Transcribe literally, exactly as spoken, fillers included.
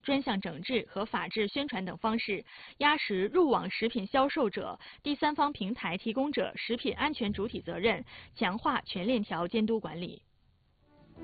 专项整治和法治宣传等方式，压实入网食品销售者、第三方平台提供者食品安全主体责任，强化全链条监督管理。